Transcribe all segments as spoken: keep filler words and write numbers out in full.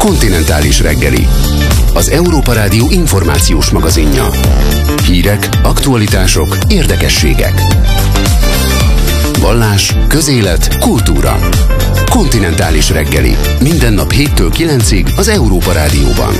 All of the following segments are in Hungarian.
Kontinentális reggeli. Az Európa Rádió információs magazinja. Hírek, aktualitások, érdekességek. Vallás, közélet, kultúra. Kontinentális reggeli. Minden nap héttől kilencig az Európa Rádióban.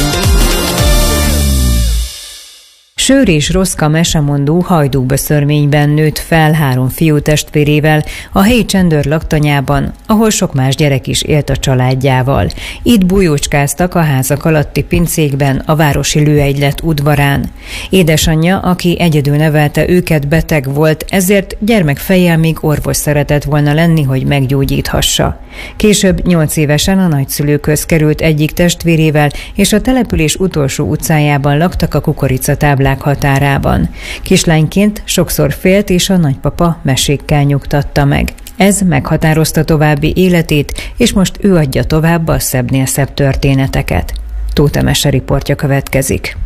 Sőr és Roszka mesemondó Hajdúböszörményben nőtt fel három fiú testvérével a helyi csendőr laktanyában, ahol sok más gyerek is élt a családjával. Itt bujócskáztak a házak alatti pincékben, a városi lőegylet udvarán. Édesanyja, aki egyedül nevelte őket, beteg volt, ezért gyermekfejjel még orvos szeretett volna lenni, hogy meggyógyíthassa. Később nyolc évesen a nagyszülőkhöz került egyik testvérével, és a település utolsó utcájában laktak a kukoricatáblák határában. Kislányként sokszor félt, és a nagypapa mesékkel nyugtatta meg. Ez meghatározta további életét, és most ő adja tovább a szebbnél szebb történeteket. Tóth Emese riportja következik.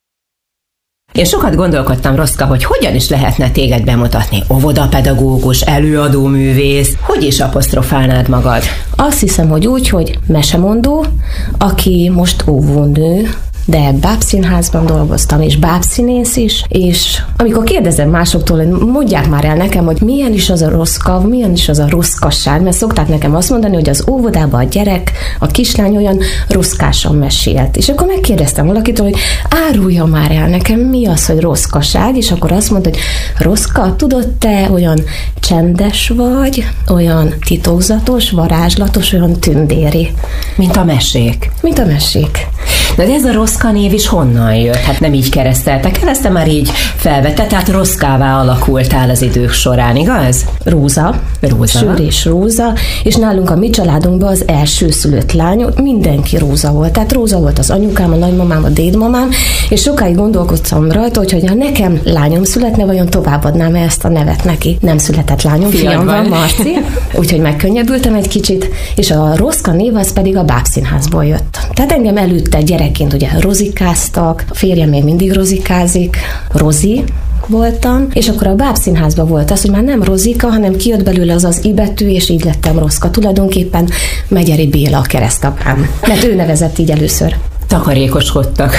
Én sokat gondolkodtam, Roszka, hogy hogyan is lehetne téged bemutatni. Óvodapedagógus, előadóművész, hogy is apostrofálnád magad? Azt hiszem, hogy úgy, hogy mesemondó, aki most óvónő, de bábszínházban dolgoztam, és bábszínész is, és amikor kérdezem másoktól, hogy mondják már el nekem, hogy milyen is az a roszka, milyen is az a roszkasság, mert szokták nekem azt mondani, hogy az óvodában a gyerek, a kislány olyan roszkásan mesélt. És akkor megkérdeztem valakitől, hogy árulja már el nekem, mi az, hogy roszkaság, és akkor azt mondta, hogy Roszka, tudod, te olyan csendes vagy, olyan titokzatos, varázslatos, olyan tündéri. Mint a mesék. Mint a mesék. De ez a Roszka név is honnan jött? Hát nem így kereszteltek el, ezt te már így felvette, tehát Roszkává alakultál az idők során, igaz? Róza. Róza. Sőr és Róza, és nálunk a mi családunkban az első szülött lány, mindenki Róza volt. Tehát Róza volt az anyukám, a nagymamám, a dédmamám, és sokáig gondolkodtam rajta, hogy ha nekem lányom születne, vajon továbbadnám -e ezt a nevet neki. Nem született lányom, Fiad fiam van, van, Marci, úgyhogy megkönnyebbültem egy kicsit, és a Roszka név az pedig a bábszínházból jött. Tehát engem előtte gyerekként ugye rozikáztak, a férjem még mindig rozikázik, Rozi voltam, és akkor a bábszínházban volt az, hogy már nem Rozika, hanem kijött belőle az az I betű, és így lettem Roszka. Tulajdonképpen Megyeri Béla a keresztapám, mert ő nevezett így először. Takarékoskodtak.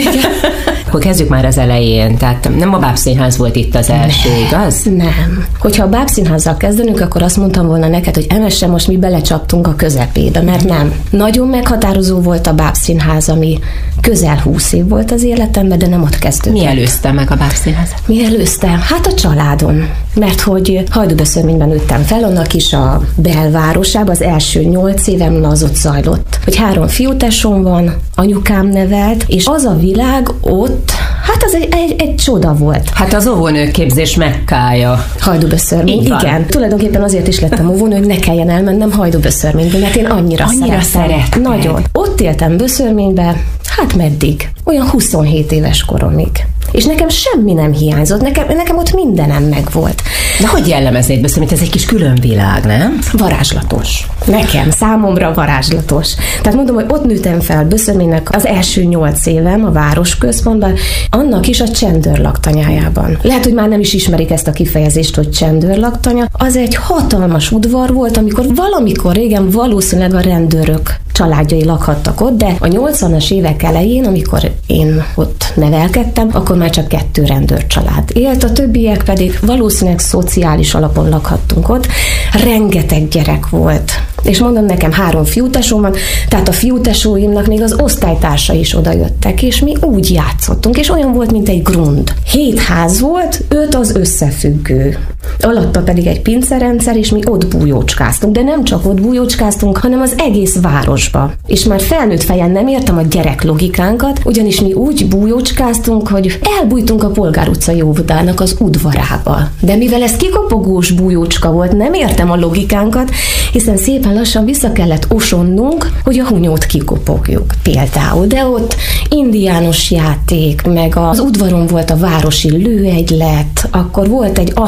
Akkor kezdjük már az elején, tehát nem a bábszínház volt itt az első, nem, igaz? Nem. Hogyha a bábszínházzal kezdenünk, akkor azt mondtam volna neked, hogy Emese, most mi belecsaptunk a közepébe, mert nem. Nagyon meghatározó volt a bábszínház, ami közel húsz év volt az életemben, de nem ott kezdődött. Mi előzte meg a bábszínházat? Mi előzte? Hát a családon. Mert hogy Hajdúböszörményben nőttem fel, annak is a belvárosában az első nyolc évem az ott zajlott. Hogy három fiútesóm van, anyukám nevelt, és az a világ ott, hát az egy, egy, egy csoda volt. Hát az óvónők képzés Mekkája. Hajdúböszörmény, igen. Tulajdonképpen azért is lettem óvónő, hogy ne kelljen elmennem Hajdúböszörménybe, mert én annyira, annyira szerettem. Nagyon. Ott éltem Böszörménybe, hát meddig? Olyan huszonhét éves koromig. És nekem semmi nem hiányzott, nekem, nekem ott mindenem megvolt. De hogy jellemeznéd Böszörményt? Ez egy kis külön világ, nem? Varázslatos. Nekem, számomra varázslatos. Tehát mondom, hogy ott nőttem fel Böszörménynek az első nyolc évem a városközpontban, annak is a csendőr laktanyájában. Lehet, hogy már nem is ismerik ezt a kifejezést, hogy csendőr laktanya. Az egy hatalmas udvar volt, amikor valamikor régen valószínűleg a rendőrök családjai lakhattak ott, de a nyolcvanas évek elején, amikor én ott nevelkedtem, akkor már csak kettő rendőr család élt, a többiek pedig valószínűleg szociális alapon lakhattunk ott. Rengeteg gyerek volt. És mondom, nekem három fiútesóm van, tehát a fiútesóimnak még az osztálytársai is odajöttek, és mi úgy játszottunk, és olyan volt, mint egy grund. Hét ház volt, öt az összefüggő. Alatta pedig egy pincerendszer, és mi ott bújócskáztunk, de nem csak ott bújócskáztunk, hanem az egész városba. És már felnőtt fejen nem értem a gyerek logikánkat, ugyanis mi úgy bújócskáztunk, hogy elbújtunk a Polgár utcai óvodának az udvarába. De mivel ez kikopogós bújócska volt, nem értem a logikánkat, hiszen szépen lassan vissza kellett osonnunk, hogy a hunyót kikopogjuk például. De ott indiános játék, meg az udvaron volt a városi lőegylet, akkor volt egy asztalos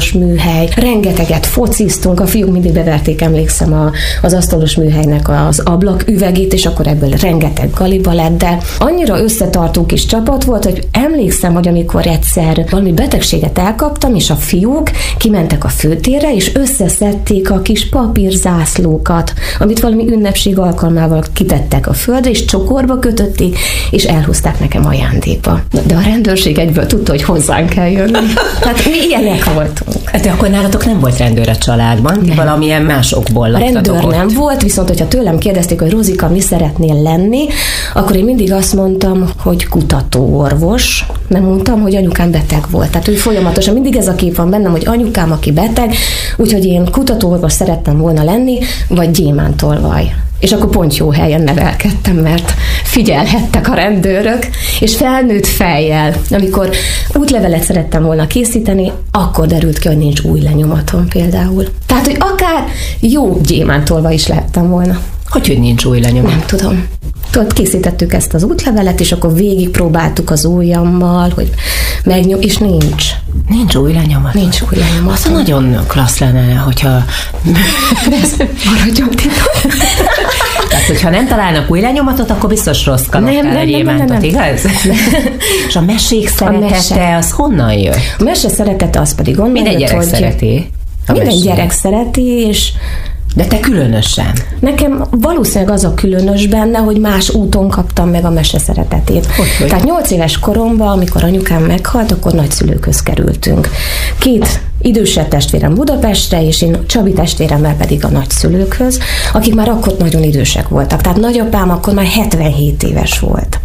asztalos műhely, rengeteget fociztunk, a fiúk mindig beverték, emlékszem, a, az asztalos műhelynek az ablak üvegét, és akkor ebből rengeteg galiba lett, de annyira összetartó kis csapat volt, hogy emlékszem, hogy amikor egyszer valami betegséget elkaptam, és a fiúk kimentek a főtérre, és összeszedték a kis papírzászlókat, amit valami ünnepség alkalmával kitettek a földre, és csokorba kötötték, és elhozták nekem ajándékba. De a rendőrség egyből tudta, hogy hozzánk kell jönni. Tehát mi ilyenek voltunk. De akkor nálatok nem volt rendőr a családban? Nem. Valamilyen más okból laktatok rendőr ott? Nem volt, viszont hogyha tőlem kérdezték, hogy Rozika, mi szeretnél lenni, akkor én mindig azt mondtam, hogy kutatóorvos. Nem mondtam, hogy anyukám beteg volt. Tehát ő folyamatosan mindig ez a kép van bennem, hogy anyukám, aki beteg, úgyhogy én kutatóorvos szerettem volna lenni, vagy gyémántolvaj. És akkor pont jó helyen nevelkedtem, mert figyelhettek a rendőrök, és felnőtt fejjel, amikor útlevelet szerettem volna készíteni, akkor derült ki, hogy nincs új lenyomatom például. Tehát, hogy akár jó gyémántolva is lehettem volna. Hogy, hogy nincs új lenyomat? Nem tudom. Tudod, készítettük ezt az útlevelet, és akkor végig próbáltuk az ujjammal, hogy megnyom, és nincs. Nincs új lenyomat? Nincs új lenyomat. Az nagyon klassz lenne, hogyha... Maradjon titok. Tehát, hogyha nem találnak új lenyomatot, akkor biztos rossz kanokál egy gyémántot, igaz? És a mesék szeretete, mese. Az honnan jött? A mese szeretete az pedig onnan Minden jött, gyerek hogy... szereti. Minden mesét. gyerek szereti, és... De te különösen. Nekem valószínűleg az a különös benne, hogy más úton kaptam meg a mese szeretetét. Hogy, hogy? Tehát nyolc éves koromban, amikor anyukám meghalt, akkor nagyszülőkhöz kerültünk. Két idősebb testvérem Budapestre, és én Csabi testvéremmel pedig a nagyszülőkhöz, akik már akkor nagyon idősek voltak. Tehát nagyapám akkor már hetvenhét éves volt.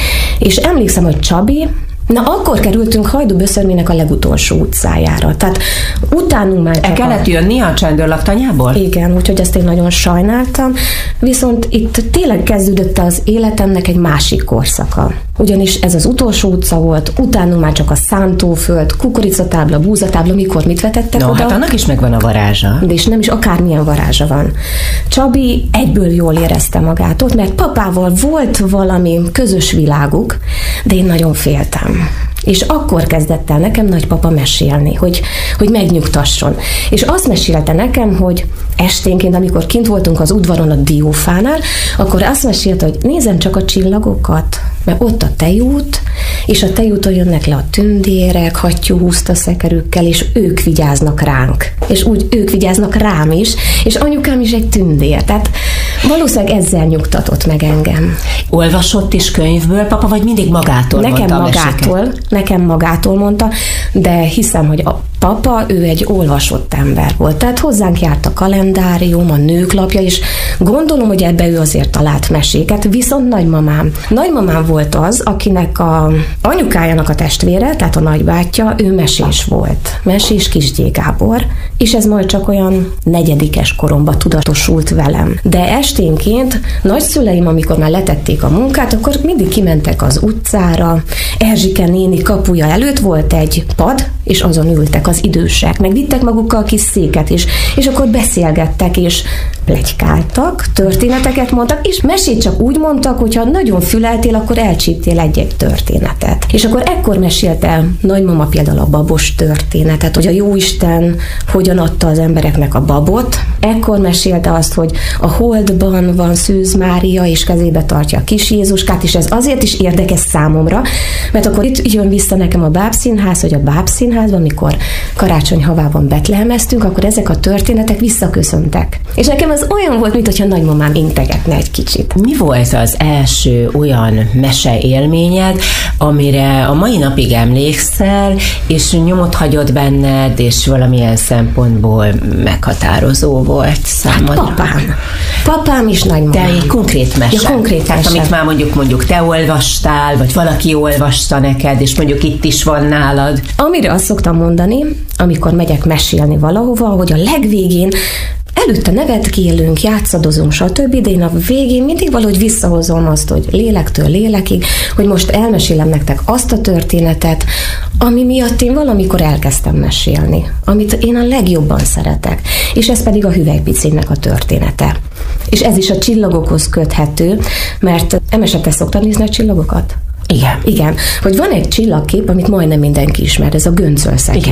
És emlékszem, hogy Csabi, na akkor kerültünk Hajdúböszörmének a legutolsó utcájára. Tehát utánunk már... El kellett a... jönni a csendőrlaktanyából? Igen, úgyhogy ezt én nagyon sajnáltam. Viszont itt tényleg kezdődött az életemnek egy másik korszaka. Ugyanis ez az utolsó utca volt, utánunk már csak a szántóföld, kukoricatábla, búzatábla, mikor mit vetettek no, oda. Hát annak is megvan a varázsa. De és nem is akármilyen varázsa van. Csabi egyből jól érezte magát ott, mert papával volt valami közös világuk, de én nagyon féltem. És akkor kezdett el nekem nagypapa mesélni, hogy, hogy megnyugtasson. És azt mesélte nekem, hogy esténként, amikor kint voltunk az udvaron a diófánál, akkor azt mesélte, hogy nézem csak a csillagokat, mert ott a tejút, és a tejúton jönnek le a tündérek, hattyú húzta szekerükkel, és ők vigyáznak ránk. És úgy ők vigyáznak rám is, és anyukám is egy tündér. Tehát valószínűleg ezzel nyugtatott meg engem. Olvasott is könyvből, papa, vagy mindig magától nekem mondta magától, a Nekem magától mondta, de hiszem, hogy a papa, ő egy olvasott ember volt. Tehát hozzánk járt a kalendárium, a nőklapja, és gondolom, hogy ebbe ő azért talált meséket, viszont nagymamám. Nagymamám volt az, akinek a anyukájának a testvére, tehát a nagybátyja, ő mesés volt. Mesés Kisgyé Gábor, és ez majd csak olyan negyedikes koromban tudatosult velem. De esténként nagyszüleim, amikor már letették a munkát, akkor mindig kimentek az utcára. Erzsike néni kapuja előtt volt egy pad, és azon ültek az idősek, meg vittek magukkal kis széket is, és akkor beszélgettek, és pletykáltak, történeteket mondtak, és mesét csak úgy mondtak, hogyha nagyon füleltél, akkor elcsíptél egy-egy történetet. És akkor ekkor mesélte nagymama például a babos történetet, hogy a Jóisten hogyan adta az embereknek a babot. Ekkor mesélte azt, hogy a holdban van Szűz Mária, és kezébe tartja a kis Jézuskát, és ez azért is érdekes számomra, mert akkor itt jön vissza nekem a bábszínház, hogy a bábszínházban, amikor karácsony havában betlehemeztünk, akkor ezek a történetek visszaköszöntek. És nekem az olyan volt, mintha nagymamám integetne egy kicsit. Mi volt az első olyan mese élményed, amire a mai napig emlékszel, és nyomot hagyott benned, és valamilyen szempontból meghatározó volt számodra? Hát papám. Papám is nagymamám. De egy konkrét mese. Ja, konkrét Tehát mese. amit már mondjuk, mondjuk te olvastál, vagy valaki olvasta neked, és mondjuk itt is van nálad. Amire azt szoktam mondani, amikor megyek mesélni valahova, hogy a legvégén előtte nevetkélünk, játszadozunk, stb., de én a végén mindig valahogy visszahozom azt, hogy lélektől lélekig, hogy most elmesélem nektek azt a történetet, ami miatt én valamikor elkezdtem mesélni, amit én a legjobban szeretek, és ez pedig a Hüvelykpicinek a története. És ez is a csillagokhoz köthető, mert Emese, te szoktad nézni a csillagokat? Igen. Igen, hogy van egy csillagkép, amit majdnem mindenki ismer, ez a göncölszekér.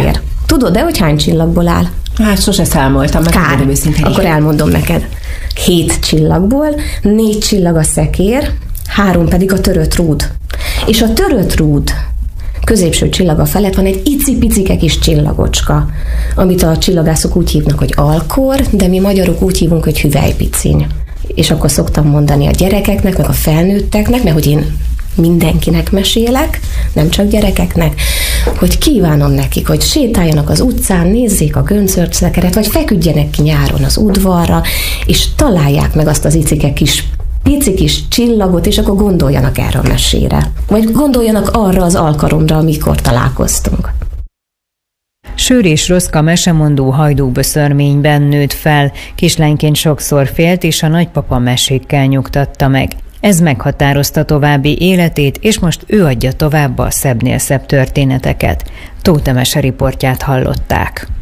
Tudod, de hogy hány csillagból áll? Hát sose számoltam. Kár. Akkor elmondom neked. Hét csillagból, négy csillag a szekér, három pedig a törött rúd. És a törött rúd középső csillaga felett van egy icipicike kis csillagocska, amit a csillagászok úgy hívnak, hogy alkor, de mi magyarok úgy hívunk, hogy hüvelypiciny. És akkor szoktam mondani a gyerekeknek, meg a felnőtteknek, mert hogy én mindenkinek mesélek, nem csak gyerekeknek, hogy kívánom nekik, hogy sétáljanak az utcán, nézzék a göncörclekeret, vagy feküdjenek ki nyáron az udvarra, és találják meg azt az icike kis pici kis csillagot, és akkor gondoljanak erre a mesére. Vagy gondoljanak arra az alkalomra, amikor találkoztunk. Sőr és Roszka mesemondó Hajdúböszörményben nőtt fel, kislányként sokszor félt, és a nagypapa mesékkel nyugtatta meg. Ez meghatározta további életét, és most ő adja tovább a szebbnél szebb történeteket. Tóth Emese riportját hallották.